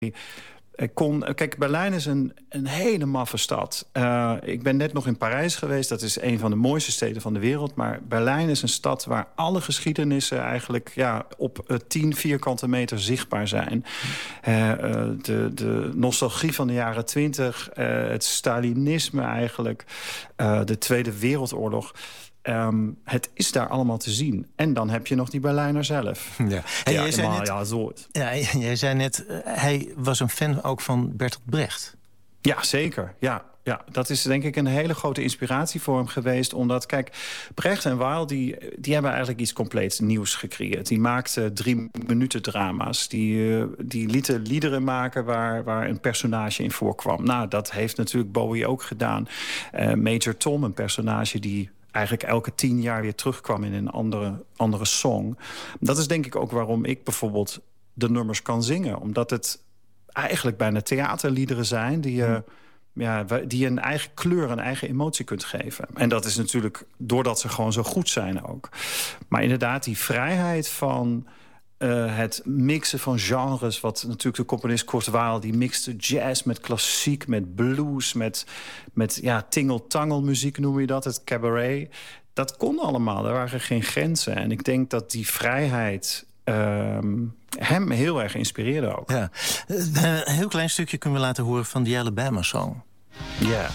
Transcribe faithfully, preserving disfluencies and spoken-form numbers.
Kon, kijk, Berlijn is een, een hele maffe stad. Uh, ik ben net nog in Parijs geweest. Dat is een van de mooiste steden van de wereld. Maar Berlijn is een stad waar alle geschiedenissen eigenlijk ja, op uh, tien vierkante meter zichtbaar zijn. Uh, uh, de, de nostalgie van de jaren twintig, uh, het Stalinisme eigenlijk, uh, de Tweede Wereldoorlog. Um, het is daar allemaal te zien. En dan heb je nog die Berlijner zelf. Ja, en ja, jij, zei maar, net, ja, zo. ja, jij zei net, uh, hij was een fan ook van Bertolt Brecht. Ja, zeker. Ja, ja, dat is denk ik een hele grote inspiratie voor hem geweest. Omdat, kijk, Brecht en Weill, die, die hebben eigenlijk iets compleet nieuws gecreëerd. Die maakten drie minuten drama's. Die, uh, die lieten liederen maken waar, waar een personage in voorkwam. Nou, dat heeft natuurlijk Bowie ook gedaan. Uh, Major Tom, een personage die eigenlijk elke tien jaar weer terugkwam in een andere, andere song. Dat is denk ik ook waarom ik bijvoorbeeld de nummers kan zingen. Omdat het eigenlijk bijna theaterliederen zijn die je, ja, die je een eigen kleur, een eigen emotie kunt geven. En dat is natuurlijk doordat ze gewoon zo goed zijn ook. Maar inderdaad, die vrijheid van Uh, het mixen van genres, wat natuurlijk de componist Kurt Weill, die mixte jazz met klassiek, met blues, met, met ja, tingle-tangle-muziek noem je dat, het cabaret. Dat kon allemaal, er waren geen grenzen. En ik denk dat die vrijheid uh, hem heel erg inspireerde ook. Ja. Een heel klein stukje kunnen we laten horen van die Alabama Song. Ja. Yeah.